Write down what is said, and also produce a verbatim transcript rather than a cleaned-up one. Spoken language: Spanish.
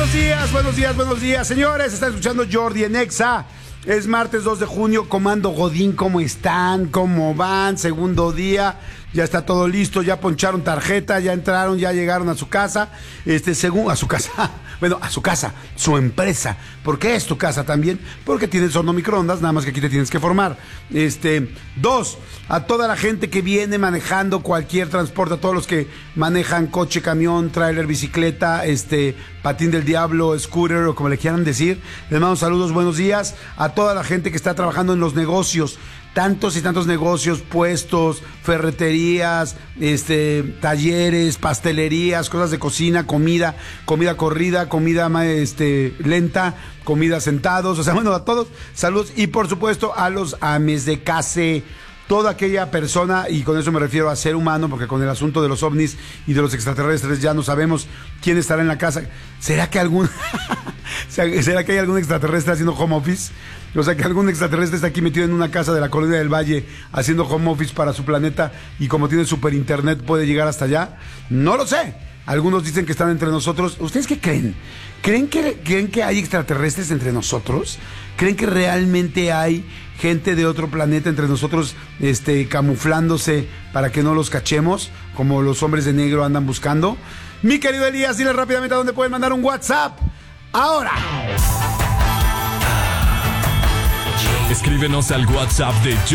buenos días, buenos días, buenos días. Señores, está escuchando Jordi en Exa. Es martes dos de junio, Comando Godín, ¿cómo están? ¿Cómo van? Segundo día, ya está todo listo, ya poncharon tarjeta, ya entraron, ya llegaron a su casa, este, según, a su casa, bueno, a su casa, su empresa. ¿Por qué es tu casa también? Porque tienes horno microondas, nada más que aquí te tienes que formar. Este, dos, a toda la gente que viene manejando cualquier transporte, a todos los que manejan coche, camión, tráiler, bicicleta, este, patín del diablo, scooter o como le quieran decir, les mando saludos, buenos días. A toda la gente que está trabajando en los negocios, tantos y tantos negocios, puestos, ferreterías, este, talleres, pastelerías, cosas de cocina, comida, comida corrida, comida este, lenta, comida sentados, o sea, bueno, a todos, saludos, y por supuesto a los ames de casa, toda aquella persona, y con eso me refiero a ser humano, porque con el asunto de los ovnis y de los extraterrestres ya no sabemos quién estará en la casa. ¿Será que algún será que hay algún extraterrestre haciendo home office? O sea, que algún extraterrestre está aquí metido en una casa de la Colonia del Valle haciendo home office para su planeta y como tiene super internet puede llegar hasta allá. No lo sé. Algunos dicen que están entre nosotros. ¿Ustedes qué creen? ¿Creen que, creen que hay extraterrestres entre nosotros? ¿Creen que realmente hay gente de otro planeta entre nosotros este, camuflándose para que no los cachemos, como los hombres de negro andan buscando? Mi querido Elías, dile rápidamente a dónde pueden mandar un WhatsApp. ¡Ahora! Escríbenos al WhatsApp de